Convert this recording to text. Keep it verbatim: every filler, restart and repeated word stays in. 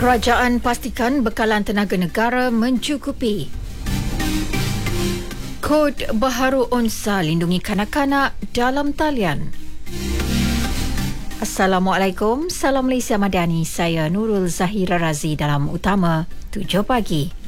Kerajaan pastikan bekalan tenaga negara mencukupi. Kod baharu Unsa lindungi kanak-kanak dalam talian. Assalamualaikum, salam Malaysia Madani. Saya Nurul Zahira Razi dalam Utama tujuh pagi.